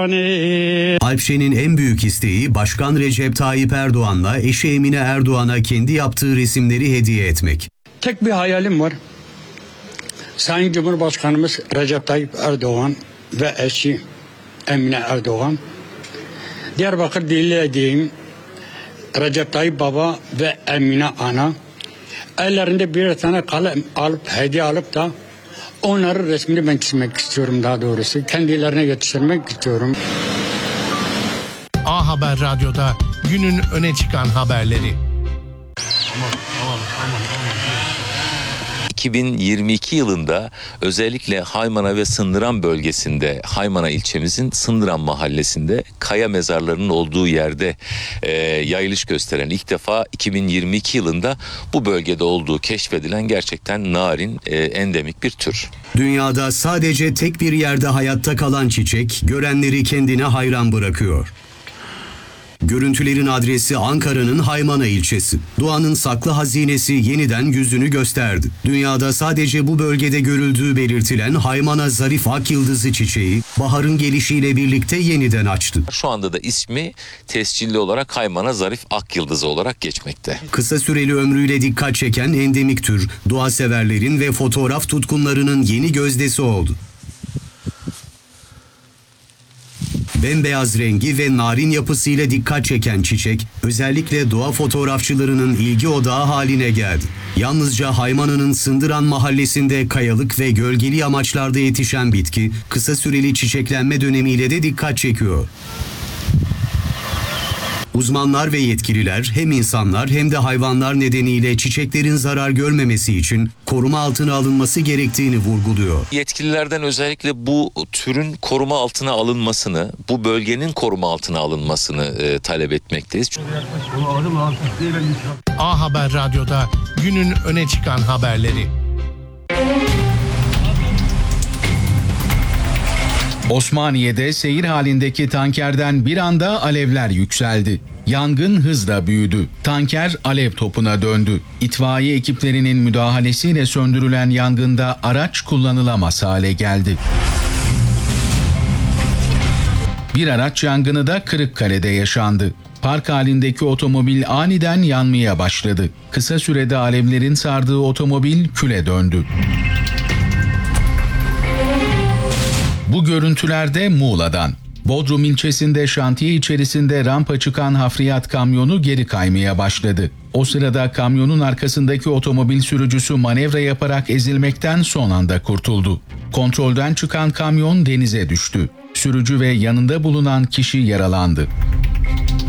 Alpşen'in en büyük isteği Başkan Recep Tayyip Erdoğan'la eşi Emine Erdoğan'a kendi yaptığı resimleri hediye etmek. Tek bir hayalim var. Sayın Cumhurbaşkanımız Recep Tayyip Erdoğan ve eşi Emine Erdoğan, Diyarbakır Dilli'deyim, Recep Tayyip Baba ve Emine Ana ellerinde bir tane kalem alıp hediye alıp da onların resmini ben çizmek istiyorum, daha doğrusu kendilerine yetiştirmek istiyorum. A Haber Radyo'da günün öne çıkan haberleri. 2022 yılında özellikle Haymana ve Sındıran bölgesinde, Haymana ilçemizin Sındıran mahallesinde kaya mezarlarının olduğu yerde yayılış gösteren, ilk defa 2022 yılında bu bölgede olduğu keşfedilen gerçekten narin, endemik bir tür. Dünyada sadece tek bir yerde hayatta kalan çiçek görenleri kendine hayran bırakıyor. Görüntülerin adresi Ankara'nın Haymana ilçesi. Doğanın saklı hazinesi yeniden yüzünü gösterdi. Dünyada sadece bu bölgede görüldüğü belirtilen Haymana zarif ak yıldızı çiçeği baharın gelişiyle birlikte yeniden açtı. Şu anda da ismi tescilli olarak Haymana zarif ak yıldızı olarak geçmekte. Kısa süreli ömrüyle dikkat çeken endemik tür, doğa severlerin ve fotoğraf tutkunlarının yeni gözdesi oldu. Bembeyaz rengi ve narin yapısıyla dikkat çeken çiçek, özellikle doğa fotoğrafçılarının ilgi odağı haline geldi. Yalnızca Haymana'nın Sındıran mahallesinde kayalık ve gölgeli amaçlarda yetişen bitki, kısa süreli çiçeklenme dönemiyle de dikkat çekiyor. Uzmanlar ve yetkililer hem insanlar hem de hayvanlar nedeniyle çiçeklerin zarar görmemesi için koruma altına alınması gerektiğini vurguluyor. Yetkililerden özellikle bu türün koruma altına alınmasını, bu bölgenin koruma altına alınmasını talep etmekteyiz. A Haber Radyo'da günün öne çıkan haberleri. Osmaniye'de seyir halindeki tankerden bir anda alevler yükseldi. Yangın hızla büyüdü. Tanker alev topuna döndü. İtfaiye ekiplerinin müdahalesiyle söndürülen yangında araç kullanılamaz hale geldi. Bir araç yangını da Kırıkkale'de yaşandı. Park halindeki otomobil aniden yanmaya başladı. Kısa sürede alevlerin sardığı otomobil küle döndü. Bu görüntülerde Muğla'dan. Bodrum ilçesinde şantiye içerisinde rampa çıkan hafriyat kamyonu geri kaymaya başladı. O sırada kamyonun arkasındaki otomobil sürücüsü manevra yaparak ezilmekten son anda kurtuldu. Kontrolden çıkan kamyon denize düştü. Sürücü ve yanında bulunan kişi yaralandı.